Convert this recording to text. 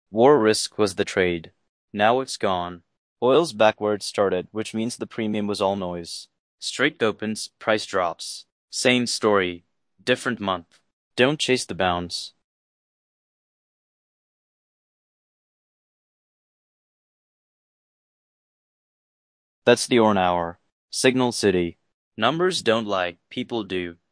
War risk was the trade. Now it's gone. Oil's back where it started, which means the premium was all noise. Straight opens, price drops. Same story, different month. Don't chase the bounce. That's the Orn Hour. Signal City. Numbers don't lie, people do.